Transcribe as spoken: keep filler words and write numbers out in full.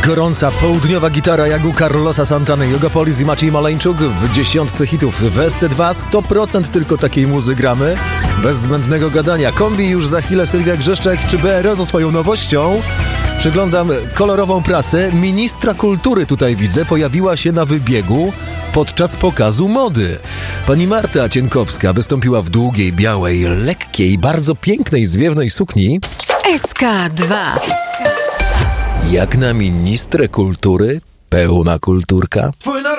Gorąca południowa gitara jak u Carlosa Santany, Jogopolis i Maciej Maleńczuk w dziesiątce hitów w S C dwa. sto procent tylko takiej muzy gramy, bez zbędnego gadania. Kombi już za chwilę Sylwia Grzeszczak czy B R O ze swoją nowością. Przeglądam kolorową prasę. Ministra kultury tutaj widzę, pojawiła się na wybiegu podczas pokazu mody. Pani Marta Cienkowska wystąpiła w długiej, białej, lekkiej, bardzo pięknej, zwiewnej sukni. S K dwa. Jak na ministrę kultury, pełna kulturka.